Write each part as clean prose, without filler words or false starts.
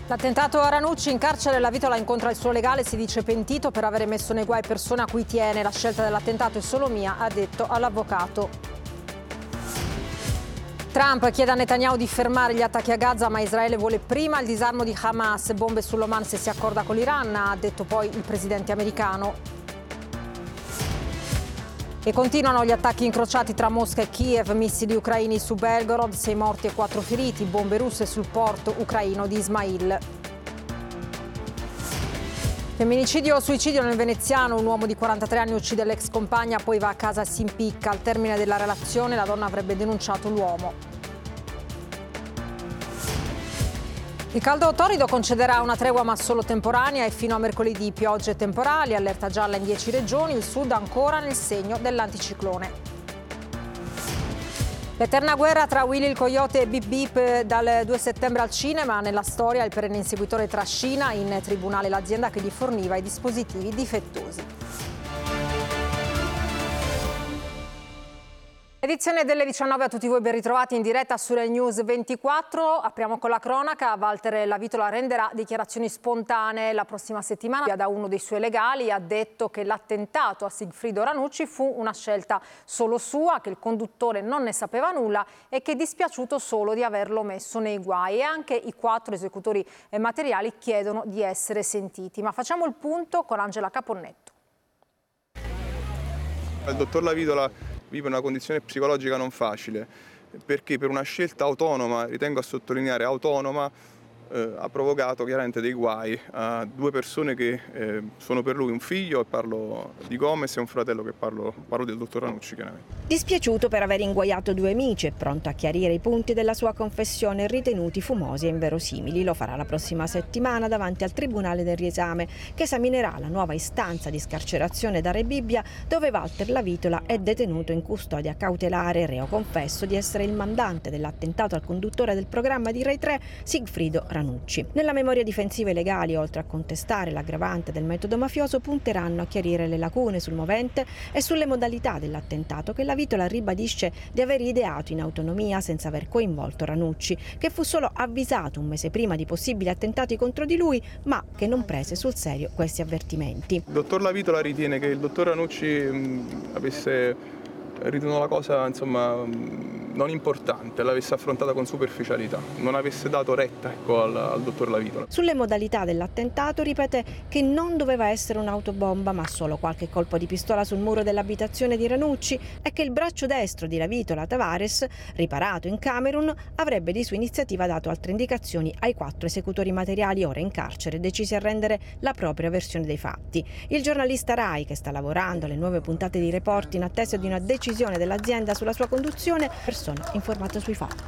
L'attentato a Ranucci, in carcere la Vitola incontra il suo legale, si dice pentito per avere messo nei guai persone a cui tiene. La scelta dell'attentato è solo mia, ha detto all'avvocato. Trump chiede a Netanyahu di fermare gli attacchi a Gaza, ma Israele vuole prima il disarmo di Hamas. Bombe sull'Oman se si accorda con l'Iran, ha detto poi il presidente americano. E continuano gli attacchi incrociati tra Mosca e Kiev, missili ucraini su Belgorod, 6 morti e 4 feriti, bombe russe sul porto ucraino di Ismail. Femminicidio o suicidio nel veneziano, un uomo di 43 anni uccide l'ex compagna, poi va a casa e si impicca. Al termine della relazione la donna avrebbe denunciato l'uomo. Il caldo torrido concederà una tregua ma solo temporanea e fino a mercoledì piogge temporali, allerta gialla in 10 regioni, il sud ancora nel segno dell'anticiclone. L'eterna guerra tra Willy il Coyote e Bip Bip dal 2 settembre al cinema, nella storia il perenne inseguitore trascina in tribunale l'azienda che gli forniva i dispositivi difettosi. Edizione delle 19 a tutti voi, ben ritrovati in diretta su Rai News 24. Apriamo con la cronaca. Walter Lavitola renderà dichiarazioni spontanee la prossima settimana. Da uno dei suoi legali ha detto che l'attentato a Sigfrido Ranucci fu una scelta solo sua, che il conduttore non ne sapeva nulla e che è dispiaciuto solo di averlo messo nei guai. E anche i 4 esecutori materiali chiedono di essere sentiti. Ma facciamo il punto con Angela Caponnetto. Il dottor Lavitola vive una condizione psicologica non facile, perché per una scelta autonoma, ritengo a sottolineare autonoma, ha provocato chiaramente dei guai a 2 persone che sono per lui un figlio, e parlo di Gomez, e un fratello, che parlo del dottor Ranucci chiaramente. Dispiaciuto per aver inguaiato 2 amici, è pronto a chiarire i punti della sua confessione ritenuti fumosi e inverosimili. Lo farà la prossima settimana davanti al Tribunale del Riesame, che esaminerà la nuova istanza di scarcerazione da Rebibbia, dove Walter Lavitola è detenuto in custodia cautelare, reo confesso di essere il mandante dell'attentato al conduttore del programma di Rai 3, Sigfrido Ranucci. Nella memoria difensiva i legali, oltre a contestare l'aggravante del metodo mafioso, punteranno a chiarire le lacune sul movente e sulle modalità dell'attentato, che Lavitola ribadisce di aver ideato in autonomia senza aver coinvolto Ranucci, che fu solo avvisato un mese prima di possibili attentati contro di lui, ma che non prese sul serio questi avvertimenti. Il dottor Lavitola ritiene che il dottor Ranucci avesse ritenuto la cosa, non importante, l'avesse affrontata con superficialità, non avesse dato retta al dottor Lavitola. Sulle modalità dell'attentato ripete che non doveva essere un'autobomba, ma solo qualche colpo di pistola sul muro dell'abitazione di Ranucci, e che il braccio destro di Lavitola, Tavares, riparato in Camerun, avrebbe di sua iniziativa dato altre indicazioni ai 4 esecutori materiali ora in carcere, decisi a rendere la propria versione dei fatti. Il giornalista Rai, che sta lavorando alle nuove puntate di Report in attesa di una decisione dell'azienda sulla sua conduzione, persona informata sui fatti.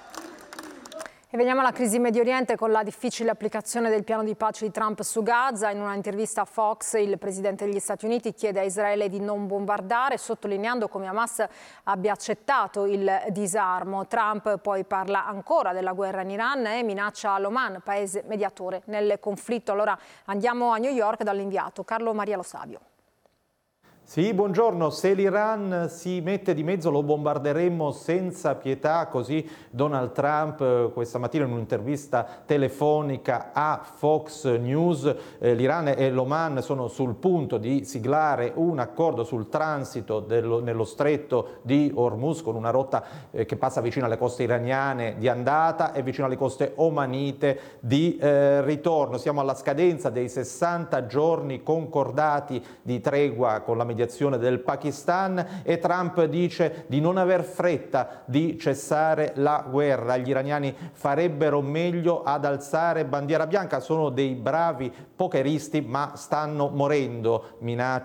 E veniamo alla crisi in Medio Oriente con la difficile applicazione del piano di pace di Trump su Gaza. In un'intervista a Fox il presidente degli Stati Uniti chiede a Israele di non bombardare, sottolineando come Hamas abbia accettato il disarmo. Trump poi parla ancora della guerra in Iran e minaccia l'Oman, paese mediatore nel conflitto. Allora andiamo a New York dall'inviato Carlo Maria Lo Savio. Sì, buongiorno. Se l'Iran si mette di mezzo lo bombarderemo senza pietà, così Donald Trump questa mattina in un'intervista telefonica a Fox News. L'Iran e l'Oman sono sul punto di siglare un accordo sul transito nello stretto di Hormuz, con una rotta che passa vicino alle coste iraniane di andata e vicino alle coste omanite di ritorno. Siamo alla scadenza dei 60 giorni concordati di tregua con la mediazione del Pakistan, e Trump dice di non aver fretta di cessare la guerra. Gli iraniani farebbero meglio ad alzare bandiera bianca, sono dei bravi pokeristi ma stanno morendo, minaccia